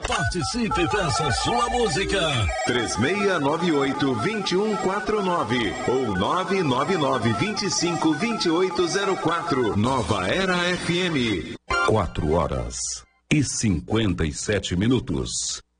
Participe, peça sua música. 3698-2149 ou 999-252804. Nova Era FM. 4 horas e 57 minutos.